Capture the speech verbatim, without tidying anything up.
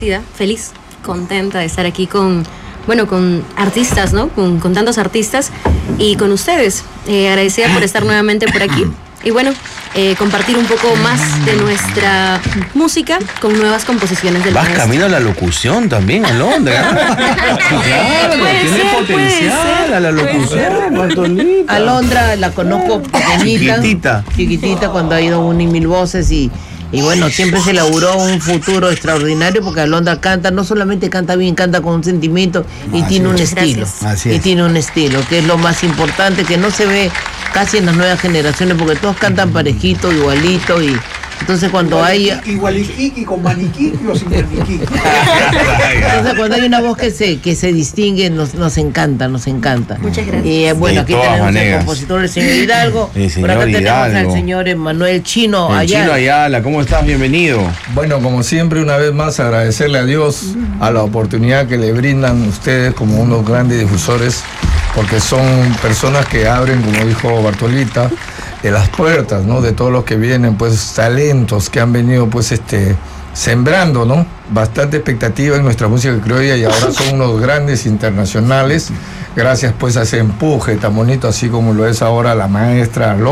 Feliz, contenta de estar aquí con, bueno, con artistas, ¿no? Con, con tantos artistas y con ustedes. Eh, agradecida por estar nuevamente por aquí. Y bueno, eh, compartir un poco más de nuestra música con nuevas composiciones del Vas maestro. camino a la locución también, Alondra. Claro, Puede tiene ser, potencial puede a la locución, Bartolita. Alondra la conozco pequeñita, Chiquitita. chiquitita cuando ha ido a un y mil voces y, y bueno, siempre se laburó un futuro extraordinario porque Alondra canta, no solamente canta bien, canta con un sentimiento y Así tiene un es. estilo. Gracias. Así Y es. tiene un estilo, que es lo más importante, que no se ve casi en las nuevas generaciones porque todos cantan parejito, igualito y entonces cuando hay Igualiquiqui con maniquiqui o sin maniquiqui. entonces cuando hay una voz que se que se distingue nos, nos encanta, nos encanta. Muchas gracias. Y eh, bueno, De aquí todas tenemos al maneras. compositor, el señor Hidalgo. El señor Por acá tenemos al Hidalgo. señor Emanuel Chino El allá. Chino Ayala, ¿cómo estás? Bienvenido. Bueno, como siempre, una vez más agradecerle a Dios a la oportunidad que le brindan ustedes como unos grandes difusores, porque son personas que abren, como dijo Bartolita, de las puertas, ¿no? De todos los que vienen, pues talentos que han venido, pues, este, sembrando, ¿no? Bastante expectativa en nuestra música criolla y ahora son unos grandes internacionales, gracias pues a ese empuje tan bonito, así como lo es ahora la maestra Alondra.